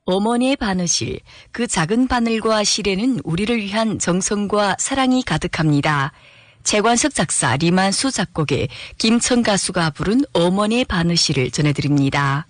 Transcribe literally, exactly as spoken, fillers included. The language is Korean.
어머니의 바느실, 그 작은 바늘과 실에는 우리를 위한 정성과 사랑이 가득합니다. 최관석 작사, 리만수 작곡의 김천 가수가 부른 어머니의 바느실을 전해드립니다.